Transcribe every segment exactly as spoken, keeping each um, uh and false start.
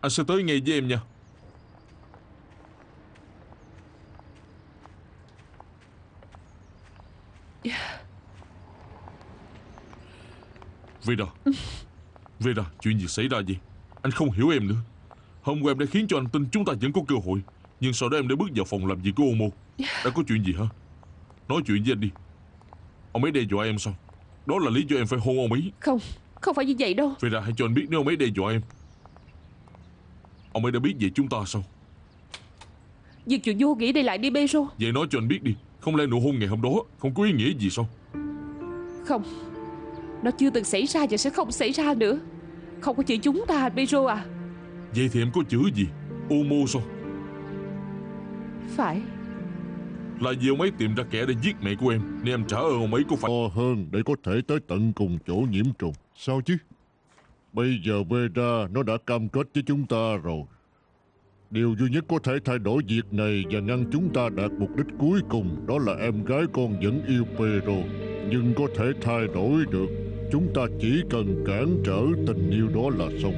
Anh sẽ tới ngay với em nha. Vida, Vida, chuyện gì xảy ra vậy? Anh không hiểu em nữa. Hôm qua em đã khiến cho anh tin chúng ta vẫn có cơ hội, nhưng sau đó em đã bước vào phòng làm việc của Omo. Đã có chuyện gì hả? Nói chuyện với anh đi. Ông ấy đe dọa em sao? Đó là lý do em phải hôn ông ấy. Không, không phải như vậy đâu. Vida, hãy cho anh biết nếu ông ấy đe dọa em. Ông ấy đã biết về chúng ta sao? Việc chuyện vô nghĩa đây lại đi Pedro. Vậy nói cho anh biết đi. Không lẽ nụ hôn ngày hôm đó không có ý nghĩa gì sao? Không, nó chưa từng xảy ra và sẽ không xảy ra nữa. Không có chữ chúng ta, Pedro à. Vậy thì em có chữ gì? Omo sao? Phải. Là vì ông ấy tìm ra kẻ để giết mẹ của em, nên em trả ơn ông ấy, có phải? To hơn để có thể tới tận cùng chỗ nhiễm trùng. Sao chứ? Bây giờ Vera nó đã cam kết với chúng ta rồi. Điều duy nhất có thể thay đổi việc này và ngăn chúng ta đạt mục đích cuối cùng, đó là em gái con vẫn yêu Pedro. Nhưng có thể thay đổi được, chúng ta chỉ cần cản trở tình yêu đó là xong.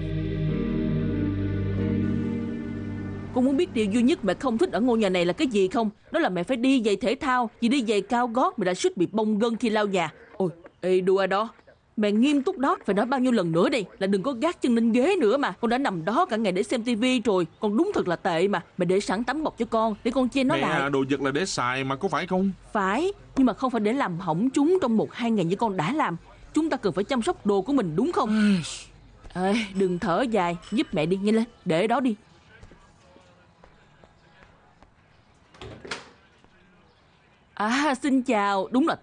Con muốn biết điều duy nhất mẹ không thích ở ngôi nhà này là cái gì không? Đó là mẹ phải đi giày thể thao. Vì đi giày cao gót mẹ đã suýt bị bong gân khi lao nhà. Ôi, ê đùa đó. Mẹ nghiêm túc đó. Phải nói bao nhiêu lần nữa đây là đừng có gác chân lên ghế nữa mà. Con đã nằm đó cả ngày để xem tivi rồi. Con đúng thật là tệ mà. Mẹ để sẵn tắm bọc cho con để con che nó Mẹ lại. à, đồ vật là để xài mà, có phải không? Phải, nhưng mà không phải để làm hỏng chúng trong một hai ngày như con đã làm. Chúng ta cần phải chăm sóc đồ của mình đúng không? Ê, đừng thở dài. Giúp mẹ đi, nhanh lên. Để đó đi. À, xin chào. Đúng là